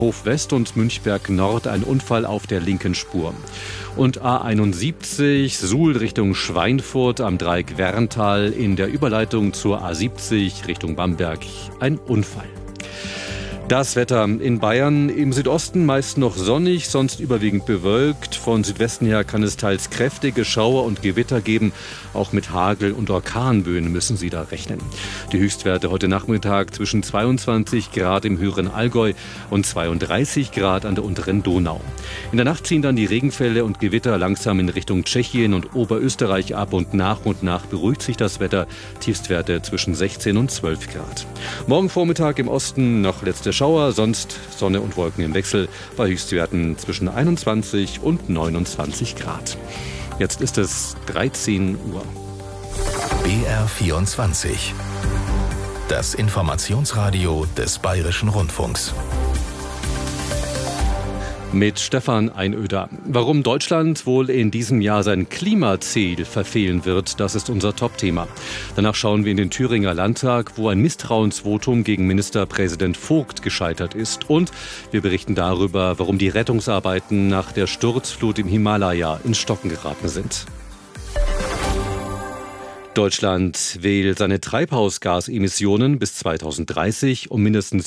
Hof West und Münchberg Nord ein Unfall auf der linken Spur. Und A71 Suhl Richtung Schweinfurt am Dreieck Werntal in der Überleitung zur A70 Richtung Bamberg ein Unfall. Das Wetter in Bayern im Südosten meist noch sonnig, sonst überwiegend bewölkt. Von Südwesten her kann es teils kräftige Schauer und Gewitter geben. Auch mit Hagel- und Orkanböen müssen Sie da rechnen. Die Höchstwerte heute Nachmittag zwischen 22 Grad im höheren Allgäu und 32 Grad an der unteren Donau. In der Nacht ziehen dann die Regenfälle und Gewitter langsam in Richtung Tschechien und Oberösterreich ab und nach beruhigt sich das Wetter. Tiefstwerte zwischen 16 und 12 Grad. Morgen Vormittag im Osten noch letzte Schauer, sonst Sonne und Wolken im Wechsel bei Höchstwerten zwischen 21 und 29 Grad. Jetzt ist es 13 Uhr. BR24. Das Informationsradio des Bayerischen Rundfunks. Mit Stefan Einöder. Warum Deutschland wohl in diesem Jahr sein Klimaziel verfehlen wird, das ist unser Top-Thema. Danach schauen wir in den Thüringer Landtag, wo ein Misstrauensvotum gegen Ministerpräsident Vogt gescheitert ist. Und wir berichten darüber, warum die Rettungsarbeiten nach der Sturzflut im Himalaya ins Stocken geraten sind. Deutschland will seine Treibhausgasemissionen bis 2030 um mindestens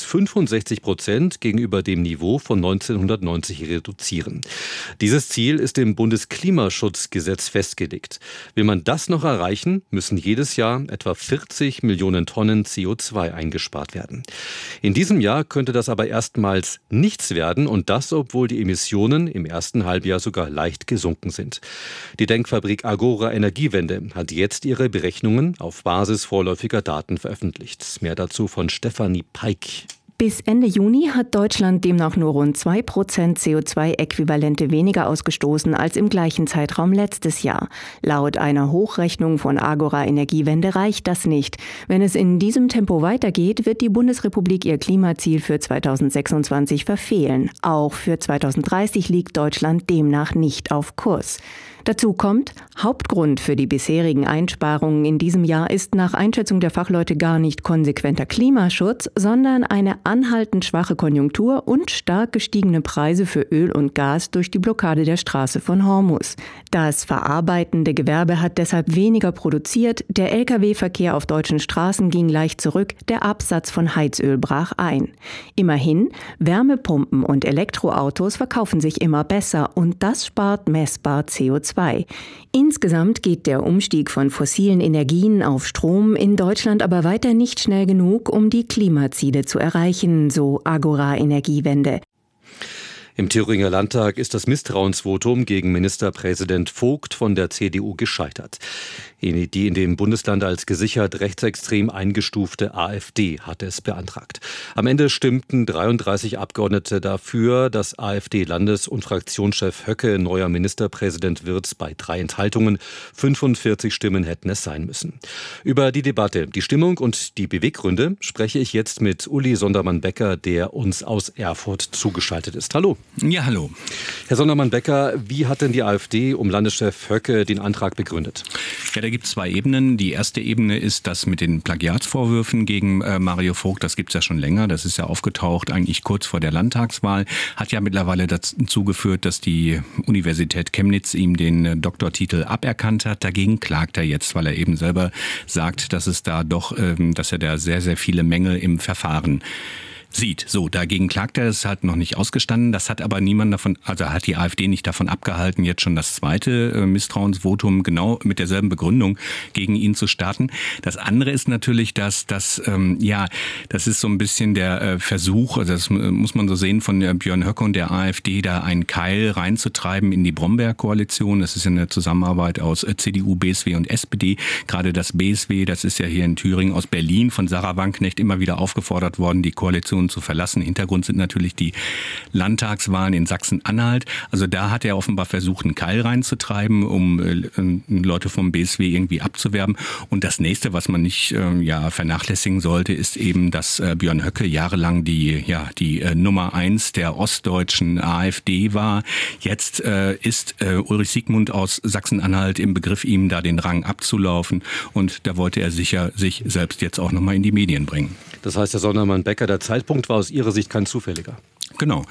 65% gegenüber dem Niveau von 1990 reduzieren. Dieses Ziel ist im Bundesklimaschutzgesetz festgelegt. Will man das noch erreichen, müssen jedes Jahr etwa 40 Millionen Tonnen CO2 eingespart werden. In diesem Jahr könnte das aber erstmals nichts werden und das, obwohl die Emissionen im ersten Halbjahr sogar leicht gesunken sind. Die Denkfabrik Agora Energiewende hat jetzt ihre Berechnungen auf Basis vorläufiger Daten veröffentlicht. Mehr dazu von Stefanie Peik. Bis Ende Juni hat Deutschland demnach nur rund 2% CO2-Äquivalente weniger ausgestoßen als im gleichen Zeitraum letztes Jahr. Laut einer Hochrechnung von Agora Energiewende reicht das nicht. Wenn es in diesem Tempo weitergeht, wird die Bundesrepublik ihr Klimaziel für 2026 verfehlen. Auch für 2030 liegt Deutschland demnach nicht auf Kurs. Dazu kommt, Hauptgrund für die bisherigen Einsparungen in diesem Jahr ist nach Einschätzung der Fachleute gar nicht konsequenter Klimaschutz, sondern eine anhaltend schwache Konjunktur und stark gestiegene Preise für Öl und Gas durch die Blockade der Straße von Hormuz. Das verarbeitende Gewerbe hat deshalb weniger produziert, der Lkw-Verkehr auf deutschen Straßen ging leicht zurück, der Absatz von Heizöl brach ein. Immerhin, Wärmepumpen und Elektroautos verkaufen sich immer besser und das spart messbar CO2. Insgesamt geht der Umstieg von fossilen Energien auf Strom in Deutschland aber weiter nicht schnell genug, um die Klimaziele zu erreichen, so Agora Energiewende. Im Thüringer Landtag ist das Misstrauensvotum gegen Ministerpräsident Vogt von der CDU gescheitert. Die in dem Bundesland als gesichert rechtsextrem eingestufte AfD hatte es beantragt. Am Ende stimmten 33 Abgeordnete dafür, dass AfD-Landes- und Fraktionschef Höcke neuer Ministerpräsident wird. Bei 3 Enthaltungen, 45 Stimmen hätten es sein müssen. Über die Debatte, die Stimmung und die Beweggründe spreche ich jetzt mit Uli Sondermann-Becker, der uns aus Erfurt zugeschaltet ist. Hallo. Ja, hallo. Herr Sondermann-Becker, wie hat denn die AfD um Landeschef Höcke den Antrag begründet? Ja, da gibt es 2 Ebenen. Die erste Ebene ist das mit den Plagiatsvorwürfen gegen Mario Vogt. Das gibt es ja schon länger. Das ist ja aufgetaucht eigentlich kurz vor der Landtagswahl. Hat ja mittlerweile dazu geführt, dass die Universität Chemnitz ihm den Doktortitel aberkannt hat. Dagegen klagt er jetzt, weil er eben selber sagt, dass es da doch, dass er da sehr, sehr viele Mängel im Verfahren sieht. So, dagegen klagt er, es hat noch nicht ausgestanden. Das hat aber niemand davon, also hat die AfD nicht davon abgehalten, jetzt schon das zweite Misstrauensvotum genau mit derselben Begründung gegen ihn zu starten. Das andere ist natürlich, dass das ist so ein bisschen der Versuch, also das muss man so sehen, von Björn Höcke und der AfD, da einen Keil reinzutreiben in die Bromberg-Koalition. Das ist ja eine Zusammenarbeit aus CDU, BSW und SPD. Gerade das BSW, das ist ja hier in Thüringen aus Berlin von Sarah Wagenknecht immer wieder aufgefordert worden, die Koalition zu verlassen. Hintergrund sind natürlich die Landtagswahlen in Sachsen-Anhalt. Also da hat er offenbar versucht, einen Keil reinzutreiben, um Leute vom BSW irgendwie abzuwerben. Und das nächste, was man nicht vernachlässigen sollte, ist eben, dass Björn Höcke jahrelang die Nummer 1 der ostdeutschen AfD war. Jetzt ist Ulrich Siegmund aus Sachsen-Anhalt im Begriff, ihm da den Rang abzulaufen. Und da wollte er sicher sich selbst jetzt auch nochmal in die Medien bringen. Das heißt, Herr Sondermann-Becker, der Zeitpunkt war aus Ihrer Sicht kein zufälliger. Genau.